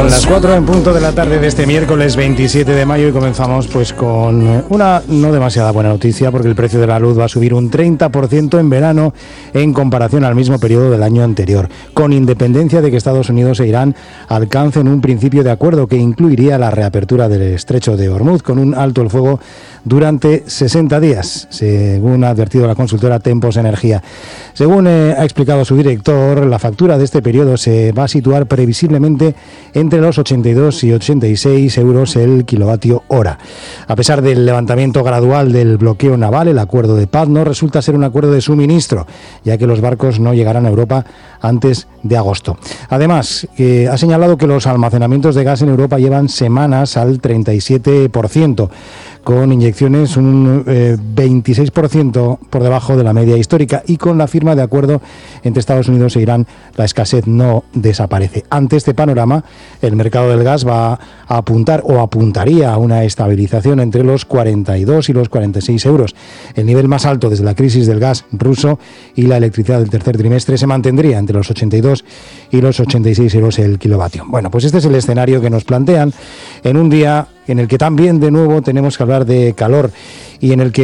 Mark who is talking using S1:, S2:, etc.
S1: Son las 4 en punto de la tarde de este miércoles 27 de mayo y comenzamos pues con una no demasiada buena noticia, porque el precio de la luz va a subir un 30% en verano en comparación al mismo periodo del año anterior, con independencia de que Estados Unidos e Irán alcancen un principio de acuerdo que incluiría la reapertura del estrecho de Hormuz con un alto el fuego durante 60 días, según ha advertido la consultora Tempos Energía. Según ha explicado su director, la factura de este periodo se va a situar previsiblemente entre los 82 y 86 euros el kilovatio hora. A pesar del levantamiento gradual del bloqueo naval, el acuerdo de paz no resulta ser un acuerdo de suministro, ya que los barcos no llegarán a Europa antes de agosto. Además, ha señalado que los almacenamientos de gas en Europa llevan semanas al 37%, con inyecciones un 26% por debajo de la media histórica, y con la firma de acuerdo entre Estados Unidos e Irán, la escasez no desaparece. Ante este panorama, el mercado del gas va a apuntar o apuntaría a una estabilización entre los 42 y los 46 euros. El nivel más alto desde la crisis del gas ruso, y la electricidad del tercer trimestre se mantendría entre los 82 y los 86 euros el kilovatio. Bueno, pues este es el escenario que nos plantean en un día en el que también de nuevo tenemos que hablar de calor y en el que